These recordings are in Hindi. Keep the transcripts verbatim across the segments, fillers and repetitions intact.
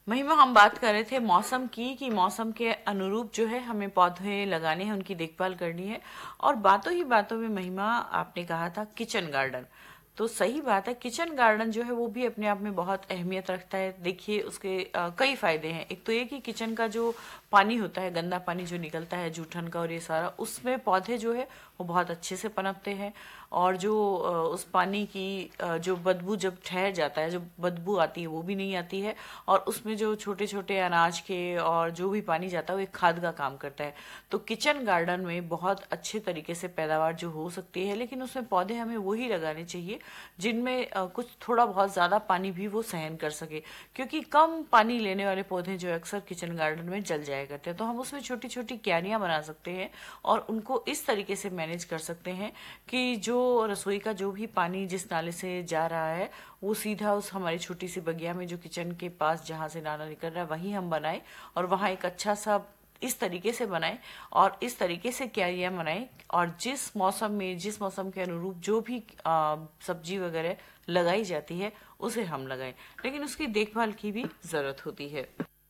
महिमा, हम बात कर रहे थे मौसम की कि मौसम के अनुरूप जो है हमें पौधे लगाने हैं, उनकी देखभाल करनी है। और बातों ही बातों में महिमा, आपने कहा था किचन गार्डन। तो सही बात है, किचन गार्डन जो है वो भी अपने आप में बहुत अहमियत रखता है। देखिए उसके अ, कई फायदे हैं। एक तो ये कि किचन का जो पानी होता है, गंदा पानी जो निकलता है जूठन का और ये सारा, उसमें पौधे जो है वो बहुत अच्छे से पनपते हैं। और जो अ, उस पानी की अ, जो बदबू जब ठहर जाता है, जो बदबू आती है वो भी नहीं आती है। और उसमें जो छोटे छोटे अनाज के और जो भी पानी जाता है वो एक खाद का काम करता है। तो किचन गार्डन में बहुत अच्छे तरीके से पैदावार जो हो सकती है, लेकिन उसमें पौधे हमें वही लगाने चाहिए जिनमें अ, कुछ थोड़ा बहुत ज्यादा पानी भी वो सहन कर सके। क्योंकि कम पानी लेने वाले पौधे जो अक्सर किचन गार्डन में जल जाया करते हैं, तो हम उसमें छोटी छोटी क्यारियां बना सकते हैं और उनको इस तरीके से मैनेज कर सकते हैं कि जो रसोई का जो भी पानी जिस नाले से जा रहा है वो सीधा उस हमारी छोटी सी बगिया में, जो किचन के पास जहां से नाला निकल रहा है, वहीं हम बनाए और वहां एक अच्छा सा इस तरीके से बनाएं और इस तरीके से क्यारियां बनाएं। और जिस मौसम में, जिस मौसम के अनुरूप जो भी आ, सब्जी वगैरह लगाई जाती है उसे हम लगाएं, लेकिन उसकी देखभाल की भी जरूरत होती है।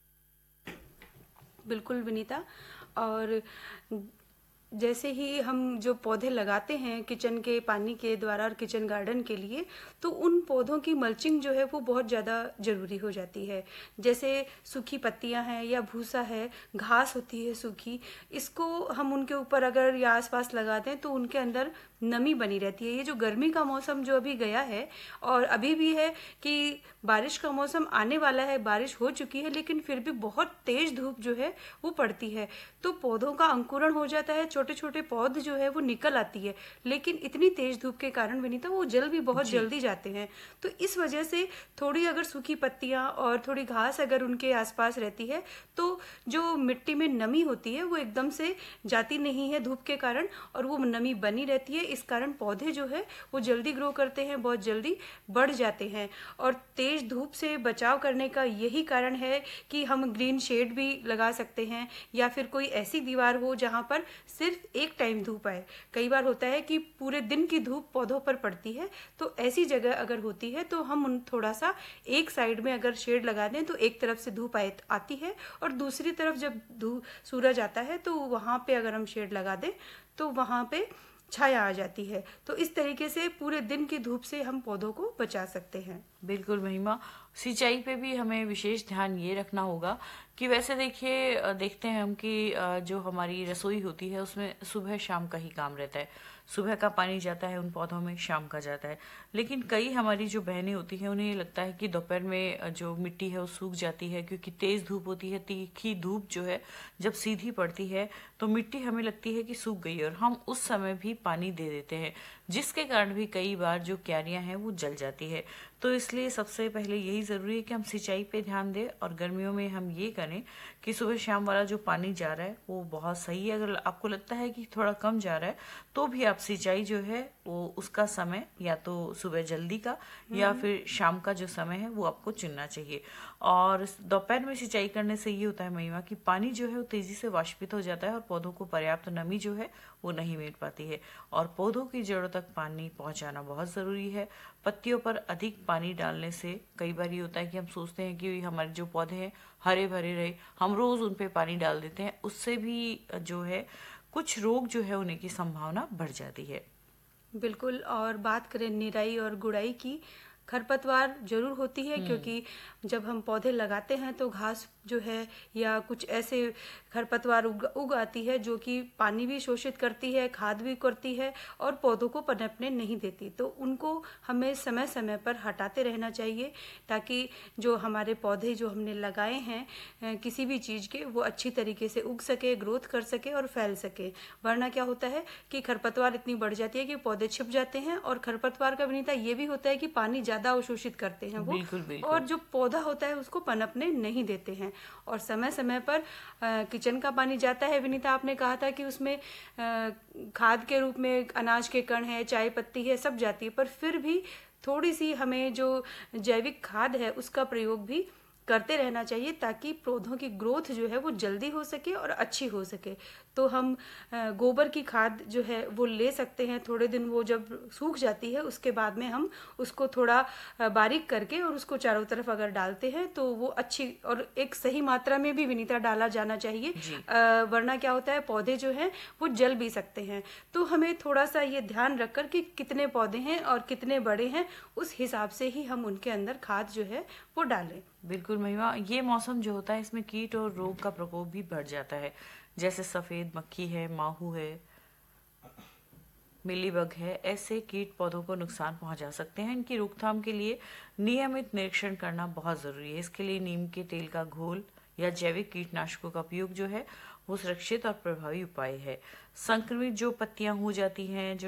बिल्कुल विनीता। और जैसे ही हम जो पौधे लगाते हैं किचन के पानी के द्वारा और किचन गार्डन के लिए, तो उन पौधों की मल्चिंग जो है वो बहुत ज़्यादा ज़रूरी हो जाती है। जैसे सूखी पत्तियां हैं या भूसा है, घास होती है सूखी, इसको हम उनके ऊपर अगर या आसपास लगा दें तो उनके अंदर नमी बनी रहती है। ये जो गर्मी का मौसम जो अभी गया है और अभी भी है कि बारिश का मौसम आने वाला है, बारिश हो चुकी है, लेकिन फिर भी बहुत तेज धूप जो है वो पड़ती है, तो पौधों का अंकुरण हो जाता है, छोटे छोटे पौध जो है वो निकल आती है। लेकिन इतनी तेज धूप के कारण विनीता वो जल भी बहुत जी। जल्दी जाते हैं। तो इस वजह से थोड़ी अगर सूखी पत्तियां और थोड़ी घास अगर उनके आसपास रहती है तो जो मिट्टी में नमी होती है वो एकदम से जाती नहीं है धूप के कारण, और वो नमी बनी रहती है। इस कारण पौधे जो है वो जल्दी ग्रो करते हैं, बहुत जल्दी बढ़ जाते हैं। और तेज धूप से बचाव करने का यही कारण है कि हम ग्रीन शेड भी लगा सकते हैं, या फिर कोई ऐसी दीवार हो जहां पर सिर्फ एक टाइम धूप आए। कई बार होता है कि पूरे दिन की धूप पौधों पर पड़ती है, तो ऐसी जगह अगर होती है तो हम उन थोड़ा सा एक साइड में अगर शेड लगा दें तो एक तरफ से धूप आती है और दूसरी तरफ जब धूप सूरज आता है तो वहां पे अगर हम शेड लगा दें तो वहां पे छाया आ जाती है। तो इस तरीके से पूरे दिन की धूप से हम पौधों को बचा सकते हैं। बिल्कुल महिमा, सिंचाई पे भी हमें विशेष ध्यान ये रखना होगा कि वैसे देखिए अ, देखते हैं हम कि अ, जो हमारी रसोई होती है उसमें सुबह शाम का ही काम रहता है। सुबह का पानी जाता है उन पौधों में, शाम का जाता है। लेकिन कई हमारी जो बहनें होती हैं उन्हें ये लगता है कि दोपहर में अ, जो मिट्टी है वो सूख जाती है, क्योंकि तेज धूप होती है। तीखी धूप जो है जब सीधी पड़ती है तो मिट्टी हमें लगती है कि सूख गई है और हम उस समय भी पानी दे देते हैं, जिसके कारण भी कई बार जो क्यारियां हैं वो जल जाती है। तो इसलिए सबसे पहले यही जरूरी है कि हम सिंचाई पे ध्यान दें और गर्मियों में हम ये करें कि सुबह शाम वाला जो पानी जा रहा है वो बहुत सही है। अगर आपको लगता है कि थोड़ा कम जा रहा है तो भी आप सिंचाई जो है वो उसका समय या तो सुबह जल्दी का या फिर शाम का जो समय है वो आपको चुनना चाहिए। और दोपहर में सिंचाई करने से ये होता है महिमा कि पानी जो है वो तेजी से वाष्पित हो जाता है और पौधों को पर्याप्त नमी जो है वो नहीं मिल पाती है। और पौधों की जड़ों तक पानी पहुंचाना बहुत जरूरी है। पत्तियों पर अधिक पानी डालने से कई बार ये होता है कि हम सोचते हैं कि हमारे जो पौधे हैं हरे भरे रहे, हम रोज उन पे पानी डाल देते हैं, उससे भी जो है कुछ रोग जो है होने की संभावना बढ़ जाती है। बिल्कुल। और बात करें निराई और गुड़ाई की, खरपतवार जरूर होती है, क्योंकि जब हम पौधे लगाते हैं तो घास जो है या कुछ ऐसे खरपतवार उग, उग आती है जो कि पानी भी शोषित करती है, खाद भी करती है और पौधों को पनपने नहीं देती। तो उनको हमें समय समय पर हटाते रहना चाहिए ताकि जो हमारे पौधे जो हमने लगाए हैं किसी भी चीज के, वो अच्छी तरीके से उग सके, ग्रोथ कर सके और फैल सके। वरना क्या होता है कि खरपतवार इतनी बढ़ जाती है कि पौधे छिप जाते हैं, और खरपतवार का विनीता ये भी होता है कि पानी ज्यादा अवशोषित करते हैं वो, बिल्कुल और बिल्कुल। जो पौधा होता है उसको पनपने नहीं देते हैं। और समय समय पर आ, किचन का पानी जाता है विनीता, आपने कहा था कि उसमें आ, खाद के रूप में अनाज के कण है, चाय पत्ती है, सब जाती है, पर फिर भी थोड़ी सी हमें जो जैविक खाद है उसका प्रयोग भी करते रहना चाहिए ताकि पौधों की ग्रोथ जो है वो जल्दी हो सके और अच्छी हो सके। तो हम अ, गोबर की खाद जो है वो ले सकते हैं। थोड़े दिन वो जब सूख जाती है उसके बाद में हम उसको थोड़ा अ, बारीक करके और उसको चारों तरफ अगर डालते हैं तो वो अच्छी और एक सही मात्रा में भी विनीता डाला जाना चाहिए। जी। अ, वरना क्या होता है, पौधे जो हैं वो जल भी सकते हैं। तो हमें थोड़ा सा ये ध्यान रखकर कि कितने पौधे हैं और कितने बड़े हैं, उस हिसाब से ही हम उनके अंदर खाद जो है वो डालें। बिल्कुल महिमा, ये मौसम जो होता है इसमें कीट और रोग का प्रकोप भी बढ़ जाता है। जैसे सफेद मक्खी है, माहू है, मिलीबग है, ऐसे कीट पौधों को नुकसान पहुंचा सकते हैं। इनकी रोकथाम के लिए नियमित निरीक्षण करना बहुत जरूरी है। इसके लिए नीम के तेल का घोल या जैविक कीटनाशकों का उपयोग जो है वो सुरक्षित और प्रभावी उपाय है। संक्रमित जो पत्तियां हो जाती हैं, जो